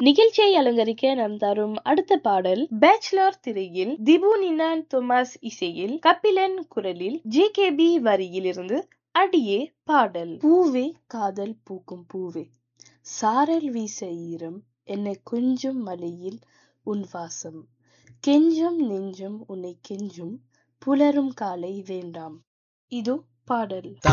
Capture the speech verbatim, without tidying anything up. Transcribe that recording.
நிகழ்ச்சியை அலங்கரிக்க நாம் தரும் அடுத்த பாடல் பேச்சுலர் திரையில் திபு நினான் தோமஸ் இசையில் கபிலன் குரலில் ஜே கே பி வரியில் இருந்து அடியே பாடல். பூவே காதல் பூக்கும் பூவே, சாரல் வீச ஈரம் என்னை கொஞ்சம் மலையில் உன் வாசம், கெஞ்சும் நெஞ்சும் உன்னை கெஞ்சும் புலரும் காலை வேண்டாம். இது பாடல்.